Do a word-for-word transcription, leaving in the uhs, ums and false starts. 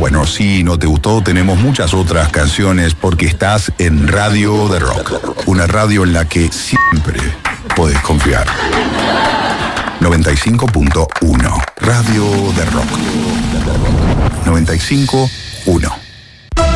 bueno, si no te gustó, tenemos muchas otras canciones porque estás en Radio de Rock. Una radio en la que siempre podés confiar. noventa y cinco punto uno. Radio de Rock. noventa y cinco punto uno.